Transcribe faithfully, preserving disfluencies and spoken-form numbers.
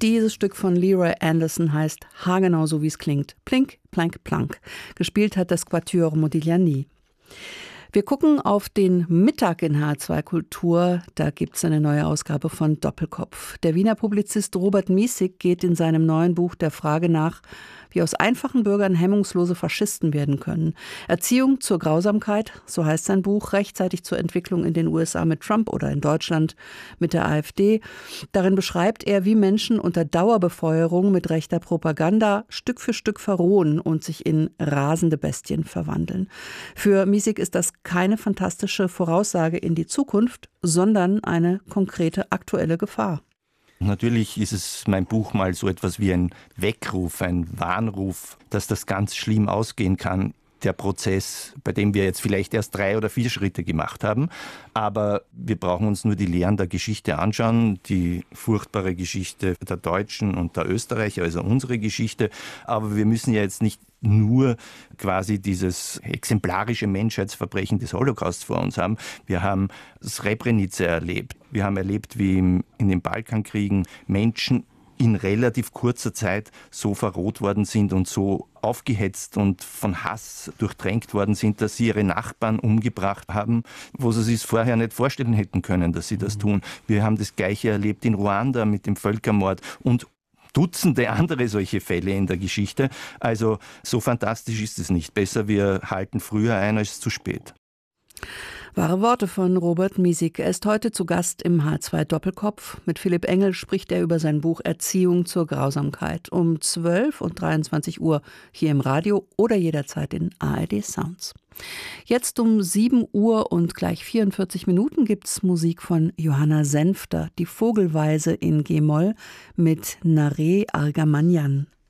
Dieses Stück von Leroy Anderson heißt haargenau so, wie es klingt. Plink, plank, plank. Gespielt hat das Quatuor Modigliani. Wir gucken auf den Mittag in H R zwei Kultur. Da gibt es eine neue Ausgabe von Doppelkopf. Der Wiener Publizist Robert Miesig geht in seinem neuen Buch der Frage nach, wie aus einfachen Bürgern hemmungslose Faschisten werden können. Erziehung zur Grausamkeit, so heißt sein Buch, rechtzeitig zur Entwicklung in den U S A mit Trump oder in Deutschland mit der AfD. Darin beschreibt er, wie Menschen unter Dauerbefeuerung mit rechter Propaganda Stück für Stück verrohen und sich in rasende Bestien verwandeln. Für Miesig ist das keine fantastische Voraussage in die Zukunft, sondern eine konkrete aktuelle Gefahr. Natürlich ist es mein Buch mal so etwas wie ein Weckruf, ein Warnruf, dass das ganz schlimm ausgehen kann. Der Prozess, bei dem wir jetzt vielleicht erst drei oder vier Schritte gemacht haben. Aber wir brauchen uns nur die Lehren der Geschichte anschauen, die furchtbare Geschichte der Deutschen und der Österreicher, also unsere Geschichte. Aber wir müssen ja jetzt nicht nur quasi dieses exemplarische Menschheitsverbrechen des Holocaust vor uns haben. Wir haben Srebrenica erlebt. Wir haben erlebt, wie in den Balkankriegen Menschen in relativ kurzer Zeit so verroht worden sind und so aufgehetzt und von Hass durchtränkt worden sind, dass sie ihre Nachbarn umgebracht haben, wo sie sich vorher nicht vorstellen hätten können, dass sie das tun. Wir haben das Gleiche erlebt in Ruanda mit dem Völkermord und Dutzende andere solche Fälle in der Geschichte. Also so fantastisch ist es nicht. Besser, wir halten früher ein als zu spät. Wahre Worte von Robert Miesig. Er ist heute zu Gast im H R zwei Doppelkopf. Mit Philipp Engel spricht er über sein Buch Erziehung zur Grausamkeit. Um zwölf und dreiundzwanzig Uhr hier im Radio oder jederzeit in A R D Sounds. Jetzt um sieben Uhr und gleich vierundvierzig Minuten gibt's Musik von Johanna Senfter, die Vogelweise in G-Moll mit Nare Argamanyan.